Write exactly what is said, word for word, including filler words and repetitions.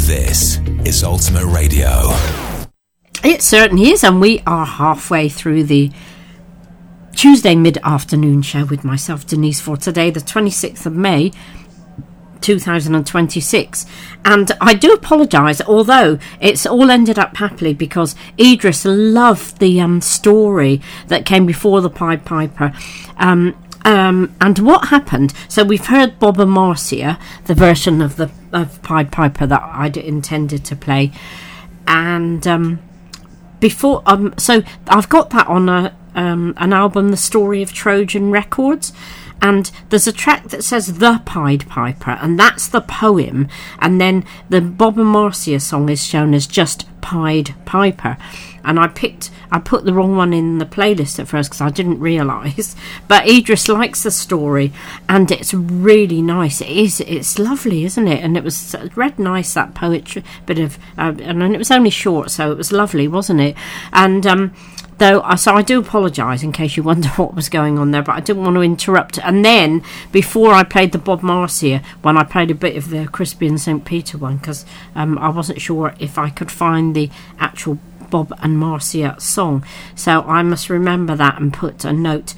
This is Ultimate Radio. It certainly is, and we are halfway through the Tuesday mid-afternoon show with myself, Denise, for today, the twenty-sixth of May, two thousand twenty-six. And I do apologise, although it's all ended up happily, because Idris loved the um, story that came before the Pied Piper. Um, um, and what happened, so we've heard Bob and Marcia, the version of the of Pied Piper that I'd intended to play. And um, before, um, so I've got that on a um, an album, The Story of Trojan Records. And there's a track that says The Pied Piper, and that's the poem. And then the Bob and Marcia song is shown as just Pied Piper. And I picked, I put the wrong one in the playlist at first because I didn't realise. But Idris likes the story, and it's really nice. It is, it's lovely, isn't it? And it was read nice, that poetry bit of, uh, and it was only short, so it was lovely, wasn't it? And um. Though, so I do apologise in case you wonder what was going on there, but I didn't want to interrupt. And then, before I played the Bob Marcia one, I played a bit of the Crispy and Saint Peter one, because um, I wasn't sure if I could find the actual Bob and Marcia song. So I must remember that and put a note